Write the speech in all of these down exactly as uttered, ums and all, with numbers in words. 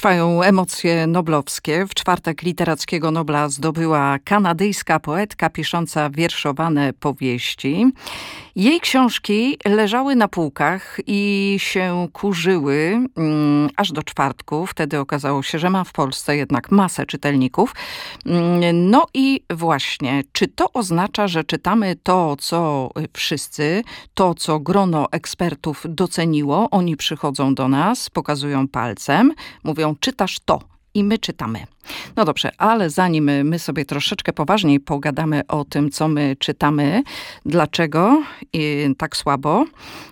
Trwają emocje noblowskie. W czwartek literackiego Nobla zdobyła kanadyjska poetka pisząca wierszowane powieści. Jej książki leżały na półkach i się kurzyły mm, aż do czwartku. Wtedy okazało się, że ma w Polsce jednak masę czytelników. No i właśnie, czy to oznacza, że czytamy to, co wszyscy, to, co grono ekspertów doceniło? Oni przychodzą do nas, pokazują palcem, mówią, czytasz to. I my czytamy. No dobrze, ale zanim my sobie troszeczkę poważniej pogadamy o tym, co my czytamy, dlaczego tak słabo,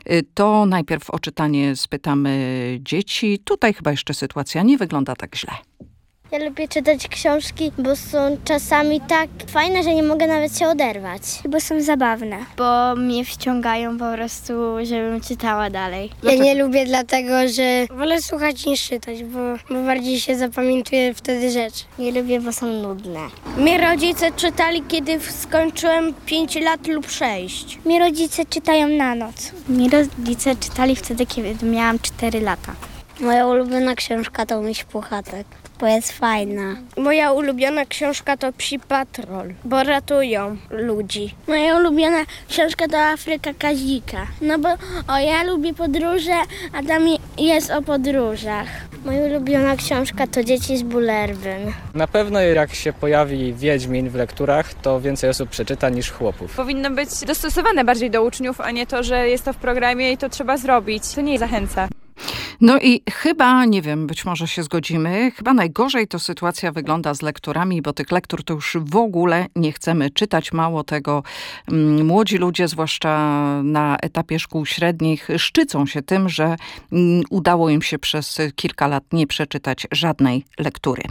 to najpierw o czytanie spytamy dzieci. Tutaj chyba jeszcze sytuacja nie wygląda tak źle. Ja lubię czytać książki, bo są czasami tak fajne, że nie mogę nawet się oderwać. Bo są zabawne. Bo mnie wciągają po prostu, żebym czytała dalej. Ja nie lubię dlatego, że wolę słuchać niż czytać, bo, bo bardziej się zapamiętuje wtedy rzeczy. Nie lubię, bo są nudne. Mnie rodzice czytali, kiedy skończyłem pięć lat lub sześć. Mnie rodzice czytają na noc. Mnie rodzice czytali wtedy, kiedy miałam cztery lata. Moja ulubiona książka to Miś Puchatek, bo jest fajna. Moja ulubiona książka to Psi Patrol, bo ratują ludzi. Moja ulubiona książka to Afryka Kazika. No bo o, ja lubię podróże, a tam jest o podróżach. Moja ulubiona książka to Dzieci z Bullerbyn. Na pewno jak się pojawi Wiedźmin w lekturach, to więcej osób przeczyta niż chłopów. Powinno być dostosowane bardziej do uczniów, a nie to, że jest to w programie i to trzeba zrobić. To nie zachęca. No i chyba, nie wiem, być może się zgodzimy, chyba najgorzej to sytuacja wygląda z lekturami, bo tych lektur to już w ogóle nie chcemy czytać. Mało tego, młodzi ludzie, zwłaszcza na etapie szkół średnich, szczycą się tym, że udało im się przez kilka lat nie przeczytać żadnej lektury.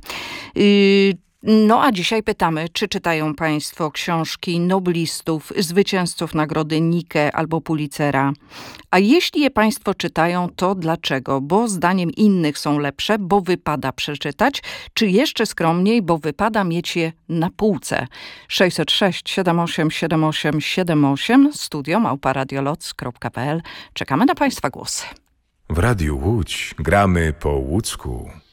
Yy, No a dzisiaj pytamy, czy czytają Państwo książki noblistów, zwycięzców nagrody Nike albo Pulitzera. A jeśli je Państwo czytają, to dlaczego? Bo zdaniem innych są lepsze, bo wypada przeczytać, czy jeszcze skromniej, bo wypada mieć je na półce. sześćset sześć siedem osiem siedem osiem siedem osiem, studio małpa radioloc kropka p l. Czekamy na Państwa głosy. W Radiu Łódź gramy po łódzku.